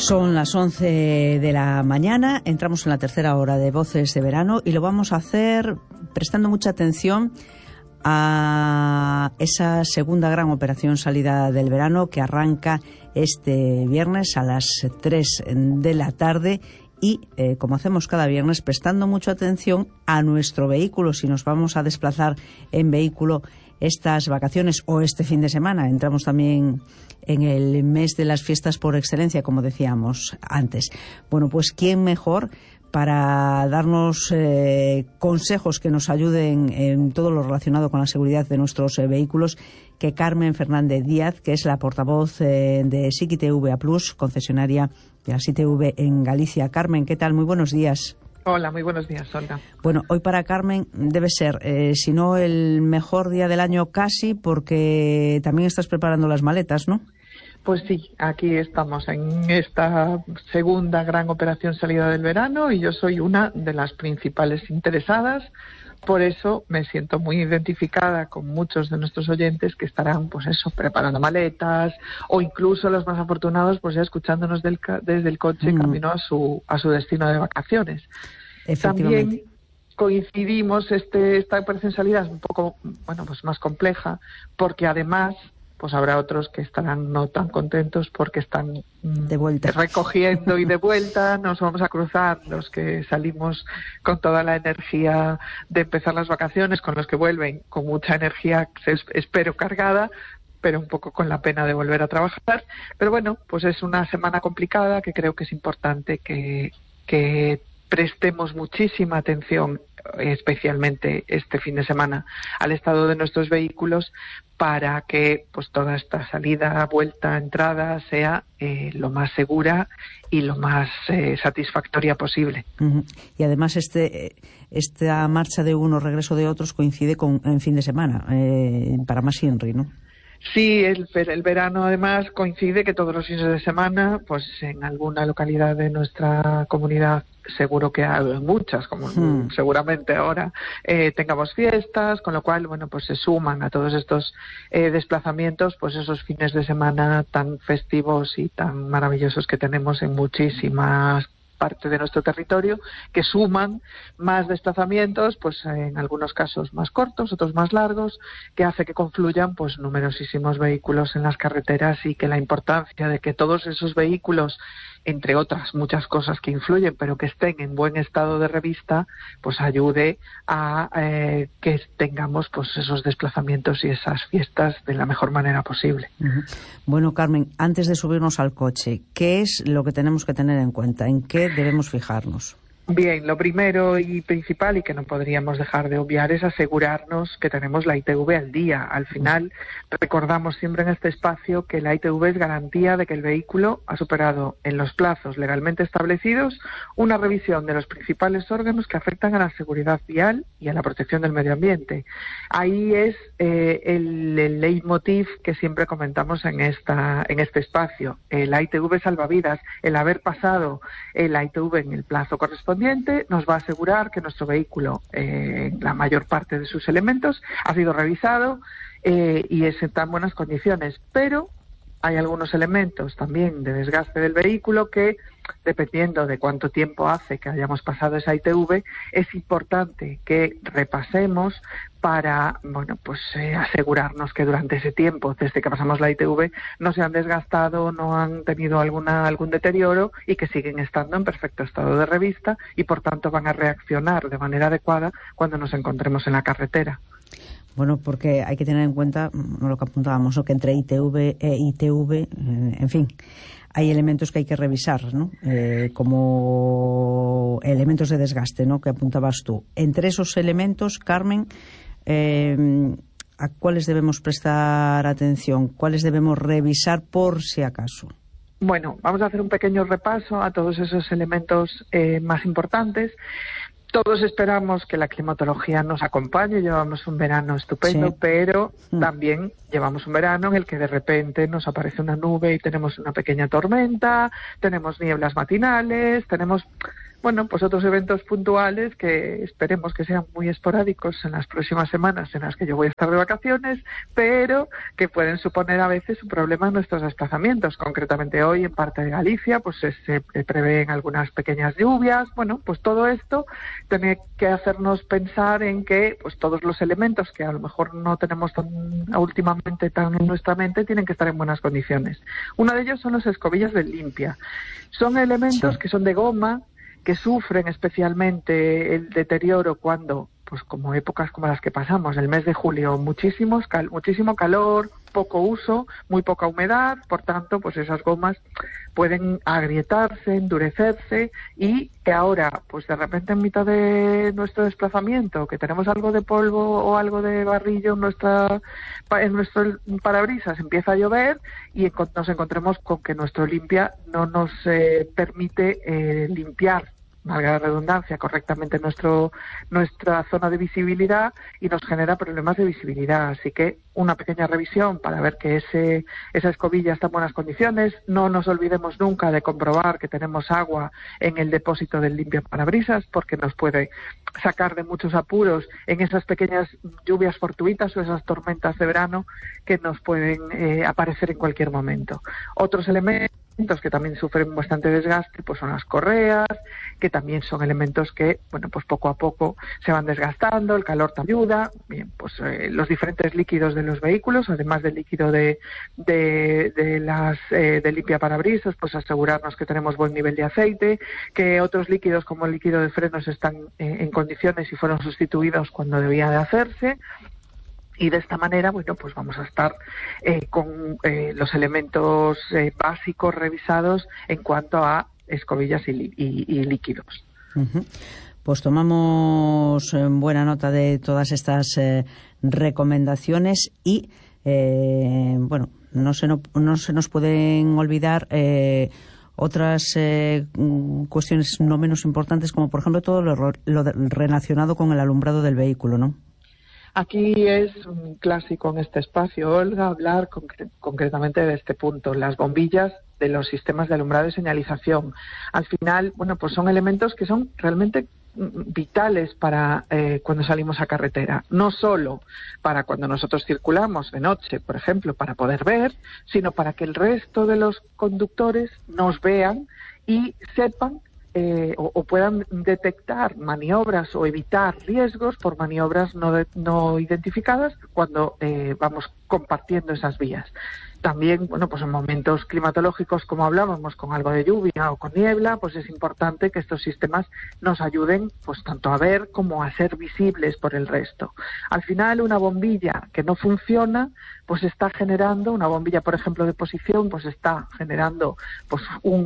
Son las 11 de la mañana, entramos en la tercera hora de Voces de Verano y lo vamos a hacer prestando mucha atención a esa segunda gran operación salida del verano que arranca este viernes a las 3 de la tarde y, como hacemos cada viernes, prestando mucha atención a nuestro vehículo, si nos vamos a desplazar en vehículo estas vacaciones o este fin de semana. Entramos también en el mes de las fiestas por excelencia, como decíamos antes. Bueno, pues ¿quién mejor para darnos consejos que nos ayuden en todo lo relacionado con la seguridad de nuestros vehículos que Carmen Fernández Díaz, que es la portavoz de SIC ITV Plus, concesionaria de las ITV en Galicia? Carmen, ¿qué tal? Muy buenos días. Hola, muy buenos días, Olga. Bueno, hoy para Carmen debe ser, si no el mejor día del año casi, porque también estás preparando las maletas, ¿no? Pues sí, aquí estamos en esta segunda gran operación salida del verano y yo soy una de las principales interesadas. Por eso me siento muy identificada con muchos de nuestros oyentes que estarán, pues eso, preparando maletas o incluso los más afortunados, pues ya escuchándonos desde el coche camino a su destino de vacaciones. También coincidimos, esta operación salida es un poco, bueno, pues más compleja porque además pues habrá otros que estarán no tan contentos porque están de vuelta, recogiendo y de vuelta. Nos vamos a cruzar los que salimos con toda la energía de empezar las vacaciones, con los que vuelven con mucha energía, espero cargada, pero un poco con la pena de volver a trabajar. Pero bueno, pues es una semana complicada que creo que es importante que prestemos muchísima atención, especialmente este fin de semana, al estado de nuestros vehículos para que pues toda esta salida, vuelta, entrada sea lo más segura y lo más satisfactoria posible. Y además esta marcha de unos, regreso de otros coincide con en fin de semana, para más Inri, ¿no? Sí, el verano además coincide que todos los fines de semana, pues en alguna localidad de nuestra comunidad, seguro que hay muchas, como seguramente ahora, tengamos fiestas, con lo cual, bueno, pues se suman a todos estos desplazamientos, pues esos fines de semana tan festivos y tan maravillosos que tenemos en muchísimas parte de nuestro territorio, que suman más desplazamientos, pues en algunos casos más cortos, otros más largos, que hace que confluyan pues numerosísimos vehículos en las carreteras y que la importancia de que todos esos vehículos, entre otras muchas cosas que influyen, pero que estén en buen estado de revista, pues ayude a que tengamos pues esos desplazamientos y esas fiestas de la mejor manera posible. Bueno, Carmen, antes de subirnos al coche, ¿qué es lo que tenemos que tener en cuenta? ¿En qué debemos fijarnos? Bien, lo primero y principal y que no podríamos dejar de obviar es asegurarnos que tenemos la ITV al día. Al final, recordamos siempre en este espacio que la ITV es garantía de que el vehículo ha superado en los plazos legalmente establecidos una revisión de los principales órganos que afectan a la seguridad vial y a la protección del medio ambiente. Ahí es el leitmotiv que siempre comentamos en este espacio. La ITV salvavidas, el haber pasado la ITV en el plazo correspondiente nos va a asegurar que nuestro vehículo, la mayor parte de sus elementos, ha sido revisado y es en tan buenas condiciones. Pero hay algunos elementos también de desgaste del vehículo que, dependiendo de cuánto tiempo hace que hayamos pasado esa ITV, es importante que repasemos para, bueno, pues asegurarnos que durante ese tiempo, desde que pasamos la ITV, no se han desgastado, no han tenido algún deterioro y que siguen estando en perfecto estado de revista y, por tanto, van a reaccionar de manera adecuada cuando nos encontremos en la carretera. Bueno, porque hay que tener en cuenta lo que apuntábamos, ¿no? Que entre ITV e ITV, en fin, hay elementos que hay que revisar, ¿no? Como elementos de desgaste, ¿no? Que apuntabas tú. Entre esos elementos, Carmen, ¿a cuáles debemos prestar atención? ¿Cuáles debemos revisar por si acaso? Bueno, vamos a hacer un pequeño repaso a todos esos elementos más importantes. Todos esperamos que la climatología nos acompañe, llevamos un verano estupendo, sí, pero también llevamos un verano en el que de repente nos aparece una nube y tenemos una pequeña tormenta, tenemos nieblas matinales, tenemos bueno, pues otros eventos puntuales que esperemos que sean muy esporádicos en las próximas semanas en las que yo voy a estar de vacaciones, pero que pueden suponer a veces un problema en nuestros desplazamientos. Concretamente hoy en parte de Galicia pues se prevén algunas pequeñas lluvias. Bueno, pues todo esto tiene que hacernos pensar en que pues todos los elementos que a lo mejor no tenemos últimamente tan en nuestra mente tienen que estar en buenas condiciones. Uno de ellos son las escobillas de limpia. Son elementos que son de goma, que sufren especialmente el deterioro cuando, pues como épocas como las que pasamos, el mes de julio, muchísimo calor, poco uso, muy poca humedad, por tanto, pues esas gomas pueden agrietarse, endurecerse, y que ahora, pues de repente en mitad de nuestro desplazamiento, que tenemos algo de polvo o algo de barrillo en nuestro parabrisas, empieza a llover y nos encontremos con que nuestro limpia no nos permite limpiar, valga la redundancia, correctamente nuestra zona de visibilidad, y nos genera problemas de visibilidad. Así que una pequeña revisión para ver que esa escobilla está en buenas condiciones. No nos olvidemos nunca de comprobar que tenemos agua en el depósito del limpiaparabrisas, porque nos puede sacar de muchos apuros en esas pequeñas lluvias fortuitas o esas tormentas de verano que nos pueden aparecer en cualquier momento. Otros elementos que también sufren bastante desgaste pues son las correas, que también son elementos que, bueno, pues poco a poco se van desgastando, el calor te ayuda. Bien, pues los diferentes líquidos de los vehículos, además del líquido de limpiaparabrisas, pues asegurarnos que tenemos buen nivel de aceite, que otros líquidos como el líquido de frenos están en condiciones y fueron sustituidos cuando debía de hacerse. Y de esta manera, bueno, pues vamos a estar con los elementos básicos revisados en cuanto a escobillas y líquidos. Uh-huh. Pues tomamos buena nota de todas estas recomendaciones y, bueno, no se nos pueden olvidar otras cuestiones no menos importantes, como por ejemplo todo lo relacionado con el alumbrado del vehículo, ¿no? Aquí es un clásico en este espacio, Olga, hablar concretamente de este punto, las bombillas de los sistemas de alumbrado y señalización. Al final, bueno, pues son elementos que son realmente vitales para cuando salimos a carretera, no solo para cuando nosotros circulamos de noche, por ejemplo, para poder ver, sino para que el resto de los conductores nos vean y sepan o puedan detectar maniobras o evitar riesgos por maniobras no identificadas cuando vamos compartiendo esas vías. También, bueno, pues en momentos climatológicos, como hablábamos, con algo de lluvia o con niebla, pues es importante que estos sistemas nos ayuden, pues tanto a ver como a ser visibles por el resto. Al final, una bombilla que no funciona, pues está generando, una bombilla, por ejemplo, de posición, pues está generando pues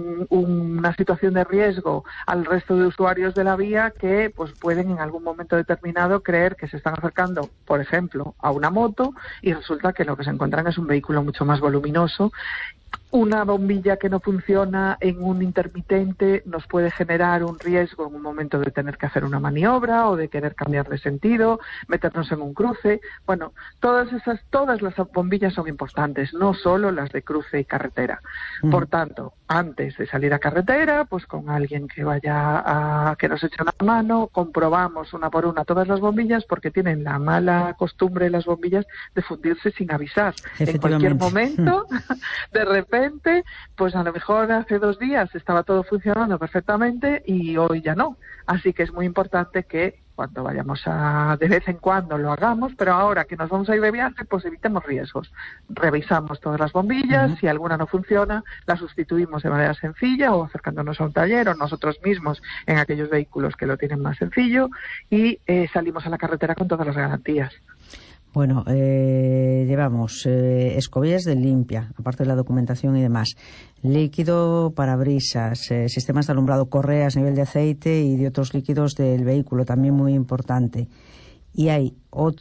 una situación de riesgo al resto de usuarios de la vía que pues pueden en algún momento determinado creer que se están acercando, por ejemplo, a una moto, y resulta que lo que se encuentran es un vehículo mucho más voluminoso. Una bombilla que no funciona en un intermitente nos puede generar un riesgo en un momento de tener que hacer una maniobra o de querer cambiar de sentido, meternos en un cruce. Bueno, todas las bombillas son importantes, no solo las de cruce y carretera. Por tanto, antes de salir a carretera, pues con alguien que que nos eche una mano, comprobamos una por una todas las bombillas, porque tienen la mala costumbre las bombillas de fundirse sin avisar. En cualquier momento, de repente, pues a lo mejor hace 2 días estaba todo funcionando perfectamente y hoy ya no. Así que es muy importante que cuando vayamos de vez en cuando lo hagamos, pero ahora que nos vamos a ir de viaje, pues evitemos riesgos. Revisamos todas las bombillas, si alguna no funciona, la sustituimos de manera sencilla o acercándonos a un taller o nosotros mismos en aquellos vehículos que lo tienen más sencillo, y salimos a la carretera con todas las garantías. Bueno, llevamos escobillas de limpia, aparte de la documentación y demás, líquido parabrisas, sistemas de alumbrado, correas, nivel de aceite y de otros líquidos del vehículo, también muy importante. Y hay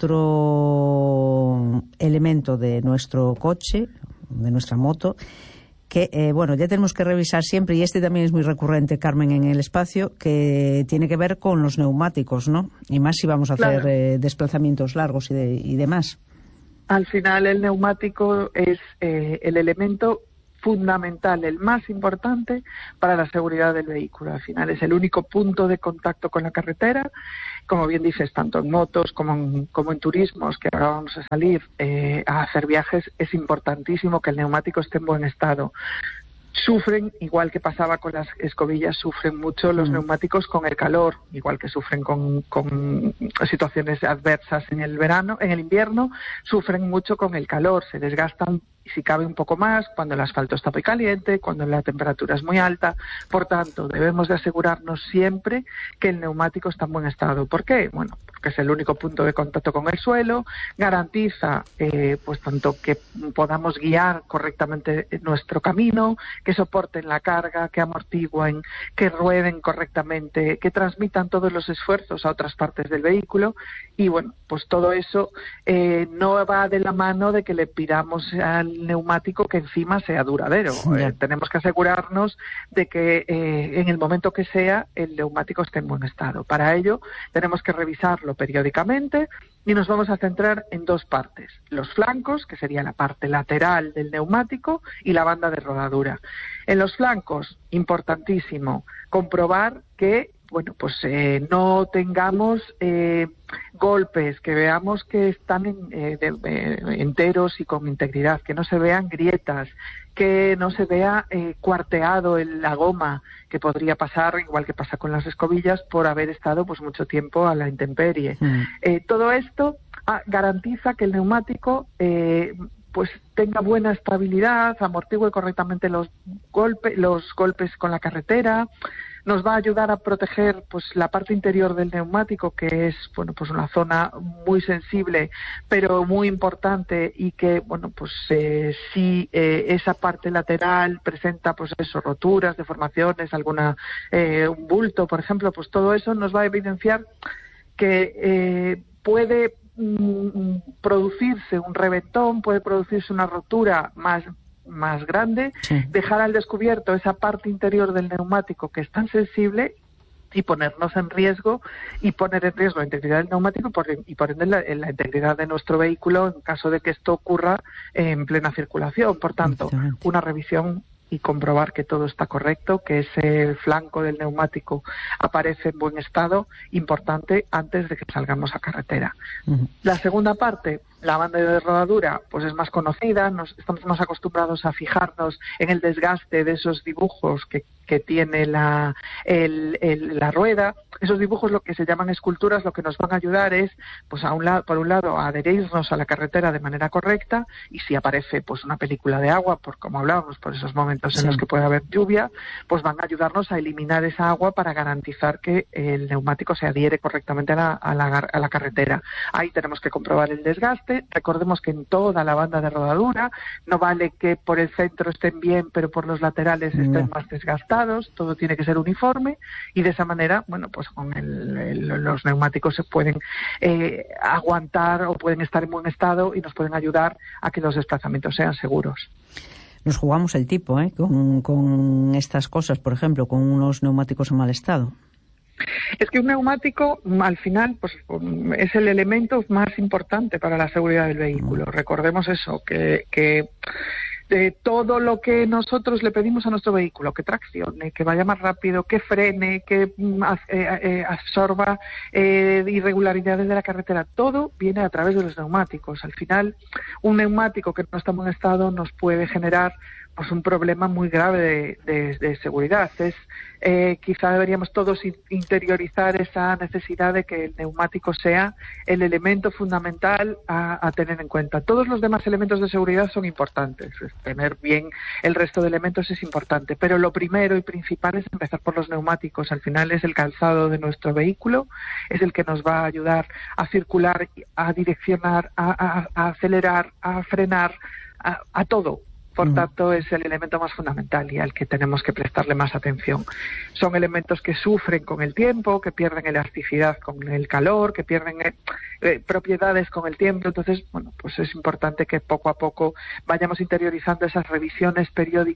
otro elemento de nuestro coche, de nuestra moto, que, bueno, ya tenemos que revisar siempre, y este también es muy recurrente, Carmen, en el espacio, que tiene que ver con los neumáticos, ¿no? Y más si vamos a hacer desplazamientos largos y demás. Al final, el neumático es el elemento fundamental, el más importante para la seguridad del vehículo. Al final es el único punto de contacto con la carretera, como bien dices, tanto en motos como en turismos, que ahora vamos a salir a hacer viajes, es importantísimo que el neumático esté en buen estado. Sufren, igual que pasaba con las escobillas, sufren mucho los neumáticos con el calor, igual que sufren con situaciones adversas en el invierno, sufren mucho con el calor, se desgastan y si cabe un poco más cuando el asfalto está muy caliente, cuando la temperatura es muy alta. Por tanto, debemos de asegurarnos siempre que el neumático está en buen estado. ¿Por qué? Bueno, porque es el único punto de contacto con el suelo, garantiza pues tanto que podamos guiar correctamente nuestro camino, que soporten la carga, que amortigüen, que rueden correctamente, que transmitan todos los esfuerzos a otras partes del vehículo. Y bueno, pues todo eso no va de la mano de que le pidamos al neumático que encima sea duradero. Tenemos que asegurarnos de que en el momento que sea el neumático esté en buen estado. Para ello tenemos que revisarlo periódicamente y nos vamos a centrar en dos partes: los flancos, que sería la parte lateral del neumático, y la banda de rodadura. En los flancos, importantísimo comprobar que no tengamos golpes, que veamos que están enteros y con integridad, que no se vean grietas, que no se vea cuarteado en la goma, que podría pasar, igual que pasa con las escobillas, por haber estado pues mucho tiempo a la intemperie. Todo esto garantiza que el neumático pues tenga buena estabilidad, amortigue correctamente los golpes con la carretera. Nos va a ayudar a proteger pues la parte interior del neumático, que es pues una zona muy sensible pero muy importante, y que si esa parte lateral presenta roturas, deformaciones, un bulto, por ejemplo, pues todo eso nos va a evidenciar que puede producirse un reventón, puede producirse una rotura más grande, dejar al descubierto esa parte interior del neumático que es tan sensible y ponernos en riesgo, y poner en riesgo la integridad del neumático y por ende la integridad de nuestro vehículo en caso de que esto ocurra en plena circulación. Por tanto, una revisión y comprobar que todo está correcto, que ese flanco del neumático aparece en buen estado, importante antes de que salgamos a carretera. La segunda parte, la banda de rodadura, pues es más conocida, estamos más acostumbrados a fijarnos en el desgaste de esos dibujos que tiene la rueda. Esos dibujos, lo que se llaman esculturas, lo que nos van a ayudar es, pues por un lado, a adherirnos a la carretera de manera correcta, y si aparece pues una película de agua, como hablábamos, por esos momentos en los que puede haber lluvia, pues van a ayudarnos a eliminar esa agua para garantizar que el neumático se adhiere correctamente a la carretera. Ahí tenemos que comprobar el desgaste. Recordemos que en toda la banda de rodadura no vale que por el centro estén bien, pero por los laterales estén más desgastados. Todo tiene que ser uniforme, y de esa manera, pues con los neumáticos se pueden aguantar o pueden estar en buen estado y nos pueden ayudar a que los desplazamientos sean seguros. Nos jugamos el tipo con estas cosas, por ejemplo, con unos neumáticos en mal estado. Es que un neumático, al final, pues es el elemento más importante para la seguridad del vehículo. Recordemos eso, que de todo lo que nosotros le pedimos a nuestro vehículo, que traccione, que vaya más rápido, que frene, que absorba irregularidades de la carretera, todo viene a través de los neumáticos. Al final, un neumático que no está en buen estado nos puede generar pues un problema muy grave de seguridad. Quizá deberíamos todos interiorizar esa necesidad de que el neumático sea el elemento fundamental a tener en cuenta. Todos los demás elementos de seguridad son importantes. Tener bien el resto de elementos es importante, pero lo primero y principal es empezar por los neumáticos. Al final es el calzado de nuestro vehículo, es el que nos va a ayudar a circular, a direccionar, a acelerar, a frenar, a todo. Por tanto, es el elemento más fundamental y al que tenemos que prestarle más atención. Son elementos que sufren con el tiempo, que pierden elasticidad con el calor, que pierden propiedades con el tiempo. Entonces, pues es importante que poco a poco vayamos interiorizando esas revisiones periódicas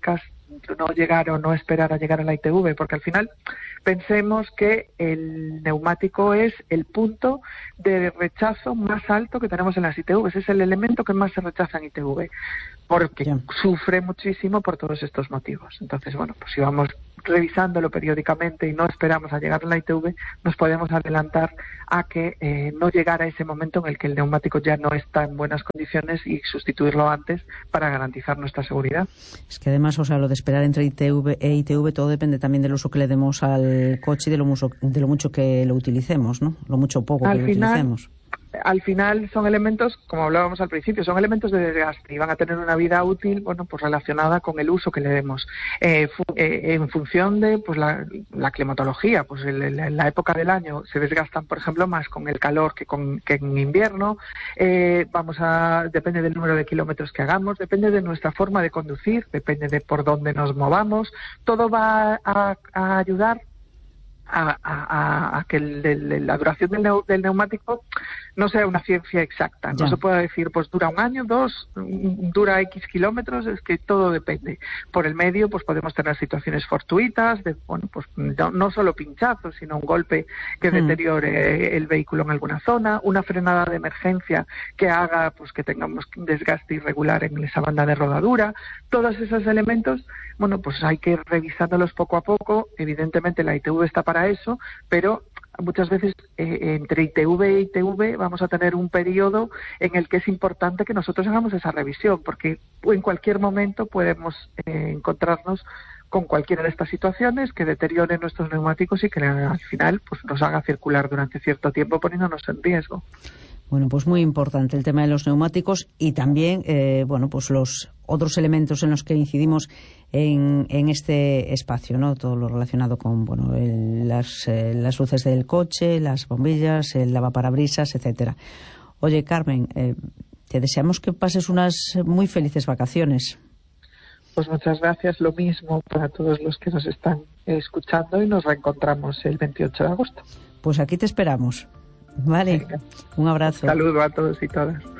no llegar o no esperar a llegar a la ITV, porque al final pensemos que el neumático es el punto de rechazo más alto que tenemos en las ITVs, es el elemento que más se rechaza en ITV, porque sufre muchísimo por todos estos motivos. Entonces, bueno, pues si vamos revisándolo periódicamente y no esperamos a llegar a la ITV, nos podemos adelantar a que no llegar a ese momento en el que el neumático ya no está en buenas condiciones y sustituirlo antes para garantizar nuestra seguridad. Es que además, o sea, lo de esperar entre ITV e ITV, todo depende también del uso que le demos al coche y de lo mucho que lo utilicemos, ¿no? Lo mucho o poco que lo utilicemos. Al final son elementos, como hablábamos al principio, son elementos de desgaste y van a tener una vida útil, bueno, pues relacionada con el uso que le demos. En función de pues la climatología, pues en la época del año se desgastan, por ejemplo, más con el calor que en invierno. Depende del número de kilómetros que hagamos, depende de nuestra forma de conducir, depende de por dónde nos movamos. Todo va a ayudar a que la duración del neumático no sea una ciencia exacta. No se puede decir, pues dura 1 año, 2, dura X kilómetros, es que todo depende. Por el medio, pues podemos tener situaciones fortuitas, pues no solo pinchazos, sino un golpe que deteriore el vehículo en alguna zona, una frenada de emergencia que haga pues que tengamos desgaste irregular en esa banda de rodadura. Todos esos elementos, bueno, pues hay que ir revisándolos poco a poco. Evidentemente la ITV está para eso, pero muchas veces entre ITV e ITV vamos a tener un periodo en el que es importante que nosotros hagamos esa revisión, porque en cualquier momento podemos encontrarnos con cualquiera de estas situaciones que deterioren nuestros neumáticos y que al final pues nos haga circular durante cierto tiempo poniéndonos en riesgo. Bueno, pues muy importante el tema de los neumáticos y también, pues los otros elementos en los que incidimos en este espacio, ¿no? Todo lo relacionado con, las luces del coche, las bombillas, el lavaparabrisas, etcétera. Oye, Carmen, te deseamos que pases unas muy felices vacaciones. Pues muchas gracias, lo mismo para todos los que nos están escuchando y nos reencontramos el 28 de agosto. Pues aquí te esperamos. Vale, un abrazo. Saludo a todos y todas.